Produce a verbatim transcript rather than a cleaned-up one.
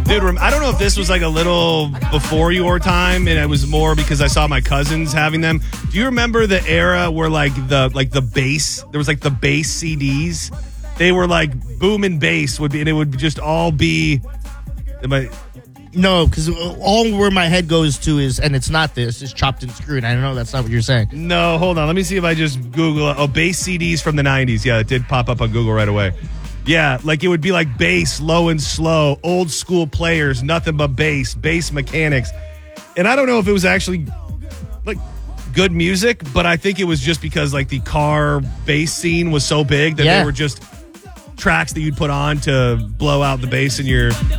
Dude, rem- I don't know if this was like a little before your time, and it was more because I saw my cousins having them. Do you remember the era where like the like the bass? There was like the bass C Ds. They were like boom and bass would be, and it would just all be. Am I, No, because all where my head goes to is, and it's not this, is Chopped and Screwed. I know that's not what you're saying. No, hold on. Let me see if I just Google. Oh, bass C Ds from the nineties. Yeah, it did pop up on Google right away. Yeah, like it would be like bass, low and slow, old school players, nothing but bass, bass mechanics. And I don't know if it was actually like good music, but I think it was just because like the car bass scene was so big that Yeah. they were just tracks that you'd put on to blow out the bass in your